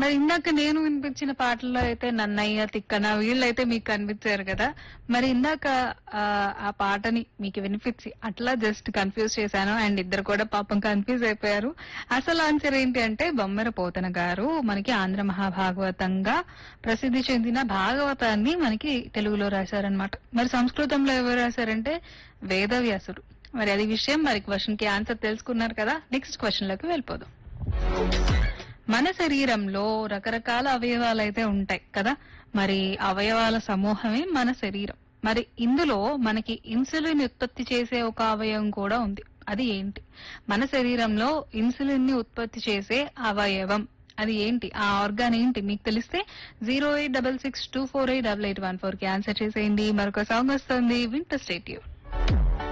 మరి ఇందాక నేను వినిపించిన పాటల్లో అయితే నన్నయ్య తిక్కన వీళ్ళైతే మీకు కనిపించారు కదా. మరి ఇందాక ఆ పాటని మీకు వినిపించి అట్లా జస్ట్ కన్ఫ్యూజ్ చేశాను. అండ్ ఇద్దరు కూడా పాపం కన్ఫ్యూజ్ అయిపోయారు. అసలు ఆన్సర్ ఏంటి అంటే బొమ్మెర పోతన గారు మనకి ఆంధ్ర మహాభాగవతంగా ప్రసిద్ధి చెందిన భాగవతాన్ని మనకి తెలుగులో రాశారనమాట. మరి సంస్కృతంలో ఎవరు రాశారంటే వేదవ్యాసుడు. మరి అది విషయం. మరి క్వశ్చన్ కి ఆన్సర్ తెలుసుకున్నారు కదా. నెక్స్ట్ క్వశ్చన్ లోకి వెళ్ళిపోదాం. మన శరీరంలో రకరకాల అవయవాలు అయితే ఉంటాయి కదా. మరి అవయవాల సమూహమే మన శరీరం. మరి ఇందులో మనకి ఇన్సులిన్ ఉత్పత్తి చేసే ఒక అవయవం కూడా ఉంది. అది ఏంటి? మన శరీరంలో ఇన్సులిన్ ని ఉత్పత్తి చేసే అవయవం అది ఏంటి? ఆ ఆర్గాన్ ఏంటి? మీకు తెలిస్తే 08662488814 కి ఆన్సర్ చేసేయండి. మరొక సాంగ్ వస్తుంది, వింటర్ స్టేట్యూన్.